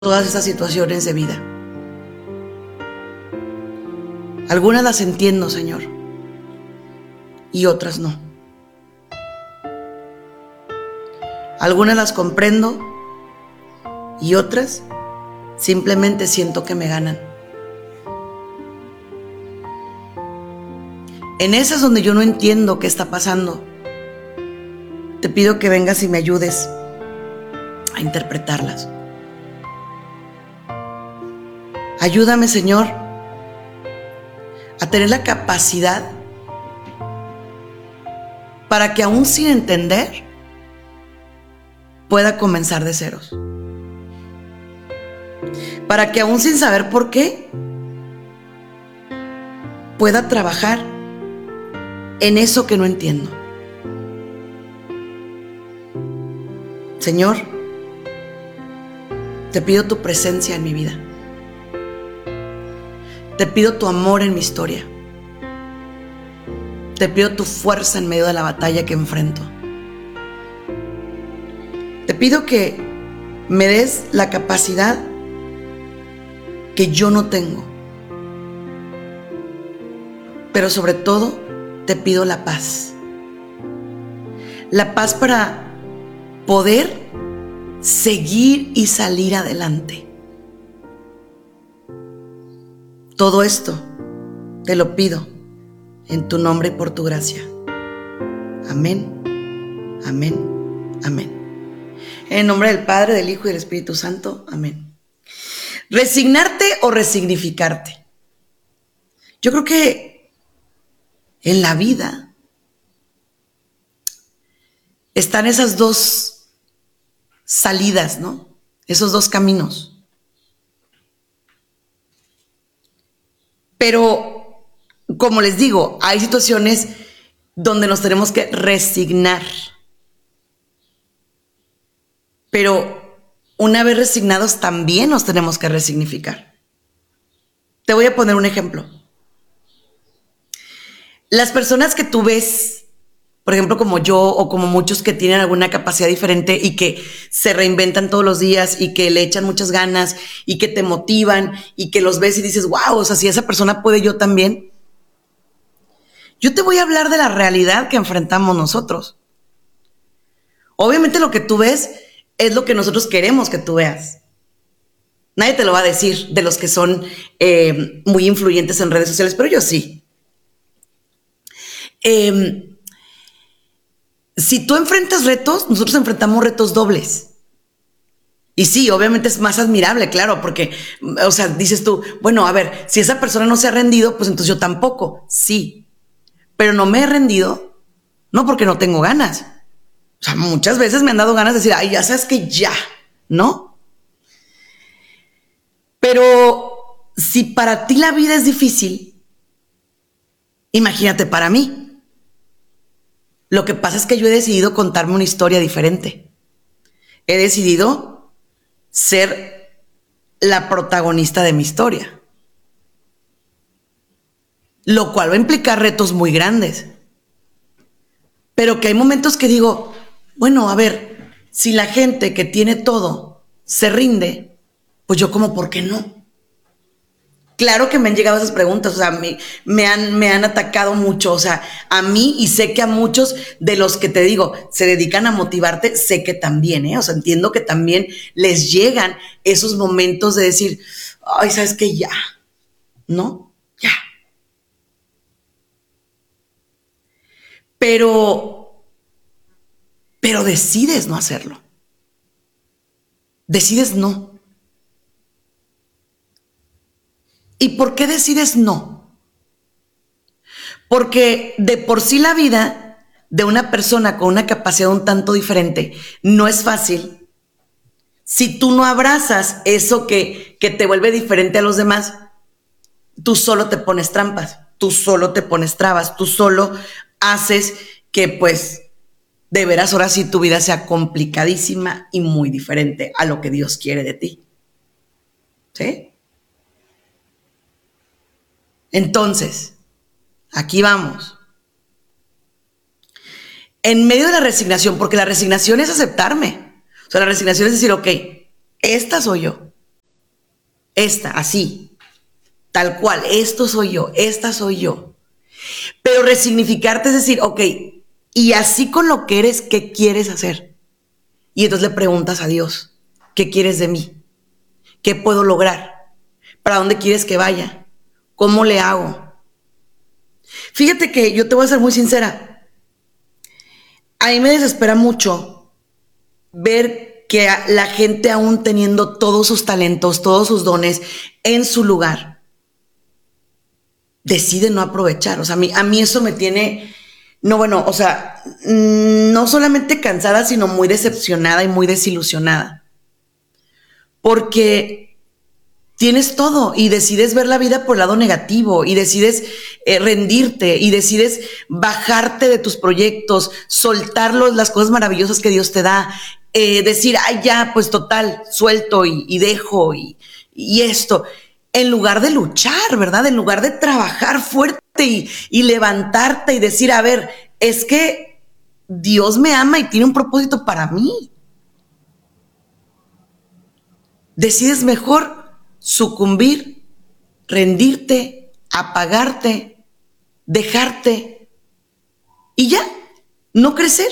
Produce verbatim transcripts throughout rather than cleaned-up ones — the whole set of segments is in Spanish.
todas estas situaciones de vida. Algunas las entiendo, Señor, y otras no. Algunas las comprendo y otras simplemente siento que me ganan. En esas donde yo no entiendo qué está pasando, te pido que vengas y me ayudes a interpretarlas. Ayúdame, Señor, a tener la capacidad para que aún sin entender pueda comenzar de ceros. Para que aún sin saber por qué pueda trabajar en eso que no entiendo. Señor, te pido tu presencia en mi vida. Te pido tu amor en mi historia. Te pido tu fuerza en medio de la batalla que enfrento. Te pido que me des la capacidad que yo no tengo. Pero sobre todo, te pido la paz. La paz para poder seguir y salir adelante. Todo esto te lo pido en tu nombre y por tu gracia. Amén, amén, amén. En el nombre del Padre, del Hijo y del Espíritu Santo. Amén. Resignarte o resignificarte. Yo creo que en la vida están esas dos salidas, ¿no? Esos dos caminos. Pero, como les digo, hay situaciones donde nos tenemos que resignar. Pero una vez resignados también nos tenemos que resignificar. Te voy a poner un ejemplo. Las personas que tú ves, por ejemplo, como yo o como muchos que tienen alguna capacidad diferente y que se reinventan todos los días y que le echan muchas ganas y que te motivan y que los ves y dices, wow, o sea, si esa persona puede, yo también. Yo te voy a hablar de la realidad que enfrentamos nosotros. Obviamente lo que tú ves es lo que nosotros queremos que tú veas. Nadie te lo va a decir de los que son eh, muy influyentes en redes sociales, pero yo sí. Eh, Si tú enfrentas retos, nosotros enfrentamos retos dobles. Y sí, obviamente es más admirable, claro, porque, o sea, dices tú, bueno, a ver, si esa persona no se ha rendido, pues entonces yo tampoco. Sí, pero no me he rendido, no porque no tengo ganas. O sea, muchas veces me han dado ganas de decir, ay, ya sabes que ya, ¿no? Pero si para ti la vida es difícil, imagínate para mí. Lo que pasa es que yo he decidido contarme una historia diferente. He decidido ser la protagonista de mi historia. Lo cual va a implicar retos muy grandes. Pero que hay momentos que digo, bueno, a ver, si la gente que tiene todo se rinde, pues yo como, ¿por qué no? Claro que me han llegado esas preguntas, o sea, me, me, han, me han atacado mucho, o sea, a mí y sé que a muchos de los que te digo, se dedican a motivarte, sé que también, ¿eh? O sea, entiendo que también les llegan esos momentos de decir, ay, ¿sabes qué? Ya, ¿no? Ya. Pero, pero decides no hacerlo. Decides no. ¿Y por qué decides no? Porque de por sí la vida de una persona con una capacidad un tanto diferente no es fácil. Si tú no abrazas eso que, que te vuelve diferente a los demás, tú solo te pones trampas, tú solo te pones trabas, tú solo haces que pues de veras ahora sí tu vida sea complicadísima y muy diferente a lo que Dios quiere de ti. ¿Sí? Entonces, aquí vamos. En medio de la resignación, porque la resignación es aceptarme. O sea, la resignación es decir, ok, esta soy yo. esta, así, tal cual, esto soy yo, esta soy yo. Pero resignificarte es decir, ok, y así con lo que eres, ¿qué quieres hacer? Y entonces le preguntas a Dios, ¿qué quieres de mí? ¿Qué puedo lograr? ¿Para dónde quieres que vaya? ¿Cómo le hago? Fíjate que yo te voy a ser muy sincera. A mí me desespera mucho ver que la gente aún teniendo todos sus talentos, todos sus dones en su lugar, decide no aprovechar. O sea, a mí, a mí eso me tiene, no, bueno, o sea, no solamente cansada, sino muy decepcionada y muy desilusionada. Porque tienes todo y decides ver la vida por el lado negativo y decides eh, rendirte y decides bajarte de tus proyectos, soltar las cosas maravillosas que Dios te da, eh, decir, ay, ya, pues total, suelto y, y dejo y, y esto, en lugar de luchar, ¿verdad? En lugar de trabajar fuerte y, y levantarte y decir, a ver, es que Dios me ama y tiene un propósito para mí. Decides mejor sucumbir, rendirte, apagarte, dejarte y ya, no crecer.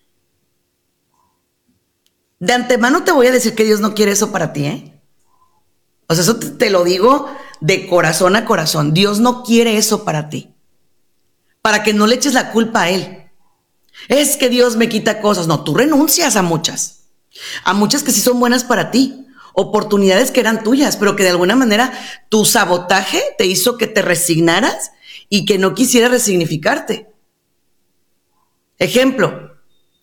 De antemano te voy a decir que Dios no quiere eso para ti, ¿eh? O sea, eso te, te lo digo de corazón a corazón. Dios no quiere eso para ti. Para que no le eches la culpa a Él. Es que Dios me quita cosas. No, tú renuncias a muchas. A muchas que sí son buenas para ti. Oportunidades que eran tuyas, pero que de alguna manera tu sabotaje te hizo que te resignaras y que no quisieras resignificarte. Ejemplo,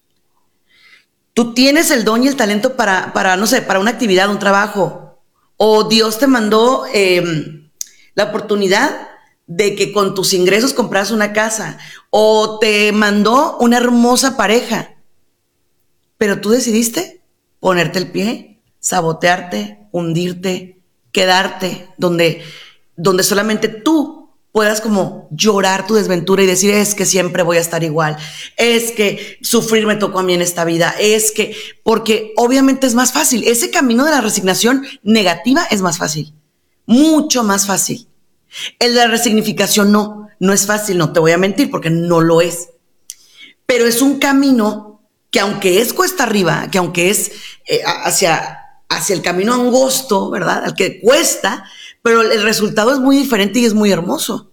tú tienes el don y el talento para, para no sé, para una actividad, un trabajo, o Dios te mandó eh, la oportunidad de que con tus ingresos compras una casa, o te mandó una hermosa pareja, pero tú decidiste ponerte el pie, sabotearte, hundirte, quedarte donde, donde solamente tú puedas como llorar tu desventura y decir, es que siempre voy a estar igual, es que sufrir me tocó a mí en esta vida, es que, porque obviamente es más fácil, ese camino de la resignación negativa es más fácil, mucho más fácil. El de la resignificación no, no es fácil, no te voy a mentir porque no lo es, pero es un camino que aunque es cuesta arriba, que aunque es eh, hacia... hacia el camino angosto, ¿verdad? Al que cuesta, pero el resultado es muy diferente y es muy hermoso.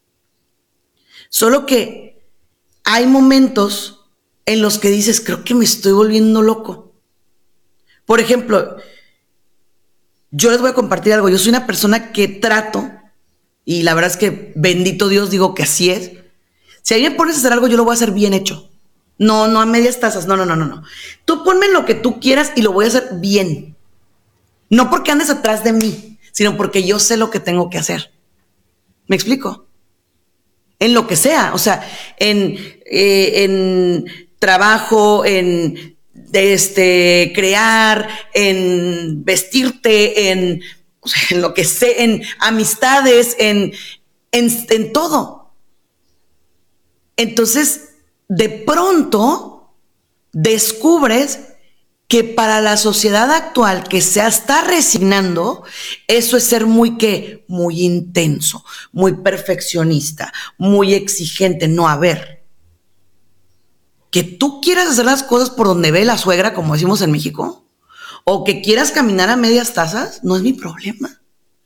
Solo que hay momentos en los que dices, creo que me estoy volviendo loco. Por ejemplo, yo les voy a compartir algo. Yo soy una persona que trato, y la verdad es que bendito Dios, digo que así es. Si a mí me pones a hacer algo, yo lo voy a hacer bien hecho. No, no a medias tazas, no, no, no, no, no. Tú ponme lo que tú quieras y lo voy a hacer bien. No porque andes atrás de mí, sino porque yo sé lo que tengo que hacer. ¿Me explico? En lo que sea, o sea, en, eh, en trabajo, en este, crear, en vestirte, en, o sea, en lo que sé, en amistades, en, en, en todo. Entonces, de pronto, descubres que para la sociedad actual que se está resignando, eso es ser muy, ¿qué? Muy intenso, muy perfeccionista, muy exigente. No, a ver, que tú quieras hacer las cosas por donde ve la suegra, como decimos en México, o que quieras caminar a medias tazas, no es mi problema.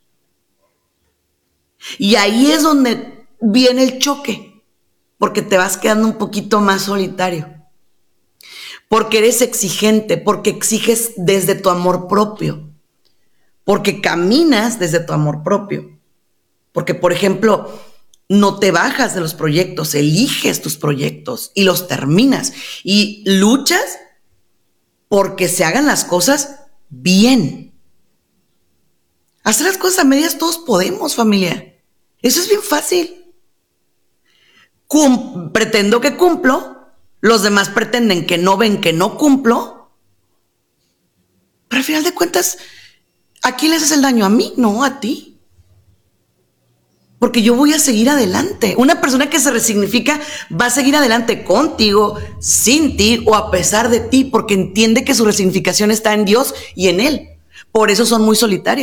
Y ahí es donde viene el choque, porque te vas quedando un poquito más solitario. Porque eres exigente, porque exiges desde tu amor propio, porque caminas desde tu amor propio, porque, por ejemplo, no te bajas de los proyectos, eliges tus proyectos y los terminas y luchas porque se hagan las cosas bien. Hacer las cosas a medias todos podemos, familia. Eso es bien fácil. Cum- pretendo que cumplo. Los demás pretenden que no ven que no cumplo, pero al final de cuentas, ¿a quién le haces el daño? ¿A mí? No, a ti. Porque yo voy a seguir adelante. Una persona que se resignifica va a seguir adelante contigo, sin ti o a pesar de ti, porque entiende que su resignificación está en Dios y en Él. Por eso son muy solitarios.